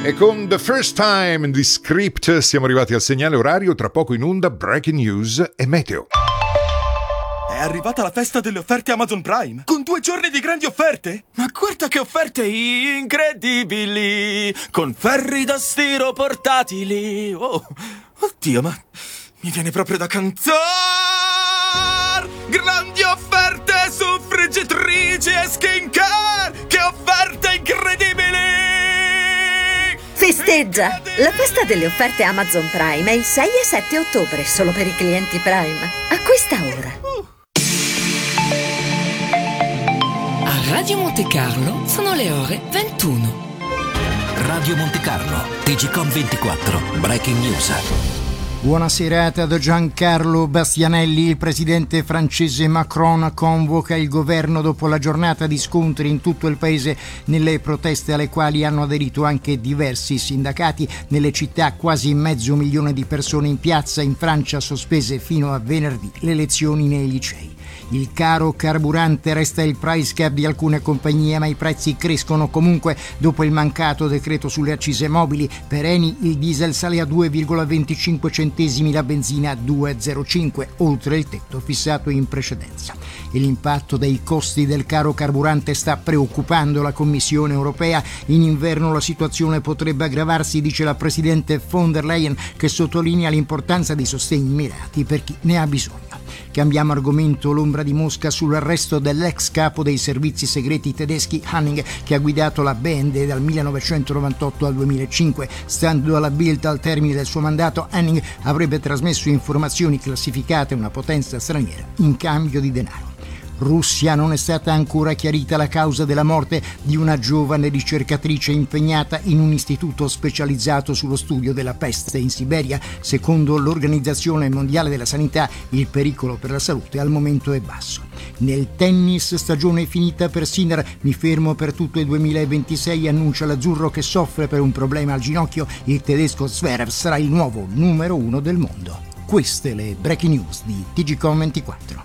E con The First Time di Script siamo arrivati al segnale orario, tra poco in onda Breaking News e Meteo. È arrivata la festa delle offerte Amazon Prime, con 2 giorni di grandi offerte. Ma guarda che offerte incredibili, con ferri da stiro portatili. Oh, oddio, ma mi viene proprio da cantare. Grandi offerte su friggitrici e skincare. Che offerte incredibili! Festeggia! La festa delle offerte Amazon Prime è il 6 e 7 ottobre, solo per i clienti Prime. Acquista ora. A Radio Monte Carlo sono le ore 21. Radio Monte Carlo, TGcom 24, Breaking News. Buona serata da Giancarlo Bastianelli. Il presidente francese Macron convoca il governo dopo la giornata di scontri in tutto il paese nelle proteste alle quali hanno aderito anche diversi sindacati. Nelle città quasi 500.000 di persone in piazza. In Francia sospese fino a venerdì le lezioni nei licei. Il caro carburante resta il price cap di alcune compagnie, ma i prezzi crescono comunque dopo il mancato decreto sulle accise mobili. Per Eni il diesel sale a 2,25 centesimi, la benzina a 2,05, oltre il tetto fissato in precedenza. E l'impatto dei costi del caro carburante sta preoccupando la Commissione europea. In inverno la situazione potrebbe aggravarsi, dice la presidente von der Leyen, che sottolinea l'importanza di sostegni mirati per chi ne ha bisogno. Cambiamo argomento. L'ombra di Mosca sull'arresto dell'ex capo dei servizi segreti tedeschi Hanning, che ha guidato la band dal 1998 al 2005. Stando alla Bild, al termine del suo mandato Hanning avrebbe trasmesso informazioni classificate a una potenza straniera in cambio di denaro. Russia: non è stata ancora chiarita la causa della morte di una giovane ricercatrice impegnata in un istituto specializzato sullo studio della peste in Siberia. Secondo l'Organizzazione Mondiale della Sanità, il pericolo per la salute al momento è basso. Nel tennis, stagione finita per Sinner. Mi fermo per tutto il 2026, annuncia l'azzurro che soffre per un problema al ginocchio. Il tedesco Zverev sarà il nuovo numero 1 del mondo. Queste le breaking news di TGcom 24.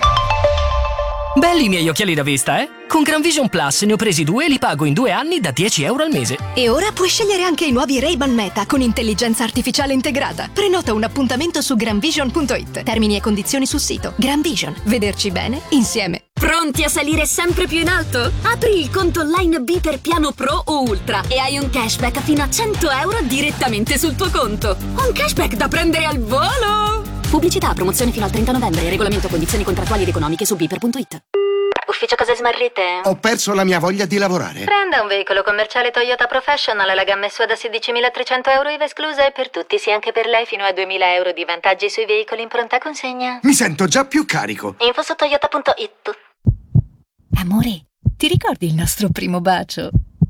Belli i miei occhiali da vista, eh? Con Gran Vision Plus ne ho presi 2 e li pago in 2 anni da €10 al mese. E ora puoi scegliere anche i nuovi Ray-Ban Meta con intelligenza artificiale integrata. Prenota un appuntamento su granvision.it. Termini e condizioni sul sito. Gran Vision. Vederci bene insieme. Pronti a salire sempre più in alto? Apri il conto online B per piano Pro o Ultra e hai un cashback fino a €100 direttamente sul tuo conto. Un cashback da prendere al volo! Pubblicità, promozione fino al 30 novembre. Regolamento, condizioni contrattuali ed economiche su biper.it. Ufficio cose smarrite? Ho perso la mia voglia di lavorare. Prenda un veicolo commerciale Toyota Professional, la gamma è sua da €16.300 IVA esclusa e per tutti, sì anche per lei, fino a €2.000 di vantaggi sui veicoli in pronta consegna. Mi sento già più carico. Info su toyota.it. Amore, ti ricordi il nostro primo bacio?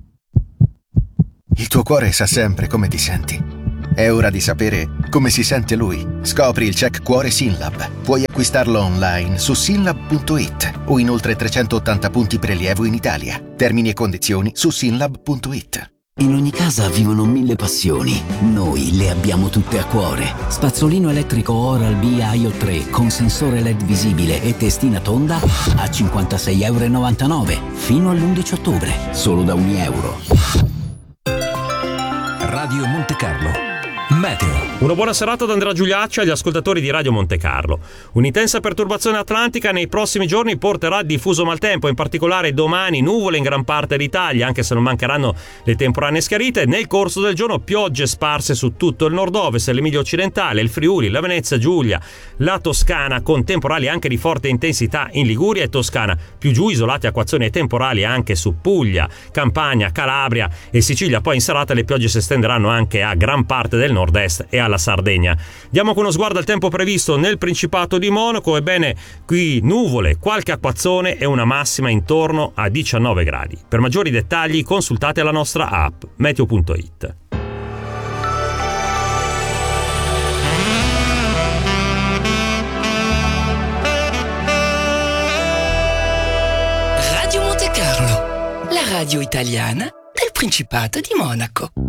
Il tuo cuore sa sempre come ti senti. È ora di sapere come si sente lui. Scopri il check cuore Synlab. Puoi acquistarlo online su synlab.it o in oltre 380 punti prelievo in Italia. Termini e condizioni su synlab.it. In ogni casa vivono 1000 passioni. Noi le abbiamo tutte a cuore. Spazzolino elettrico Oral-B IO 3 con sensore LED visibile e testina tonda a €56,99 fino all'11 ottobre, solo da €1. Radio Monte Carlo. Meteo. Una buona serata da Andrea Giuliacci agli ascoltatori di Radio Monte Carlo. Un'intensa perturbazione atlantica nei prossimi giorni porterà diffuso maltempo, in particolare domani nuvole in gran parte d'Italia, anche se non mancheranno le temporanee schiarite. Nel corso del giorno piogge sparse su tutto il nord-ovest, l'Emilia occidentale, il Friuli, la Venezia Giulia, la Toscana, con temporali anche di forte intensità in Liguria e Toscana. Più giù isolate acquazzoni e temporali anche su Puglia, Campania, Calabria e Sicilia. Poi in serata le piogge si estenderanno anche a gran parte del nord-est e alla Sardegna. Diamo con uno sguardo al tempo previsto nel Principato di Monaco. Ebbene, qui nuvole, qualche acquazzone e una massima intorno a 19 gradi. Per maggiori dettagli consultate la nostra app meteo.it. Radio Monte Carlo, la radio italiana del Principato di Monaco.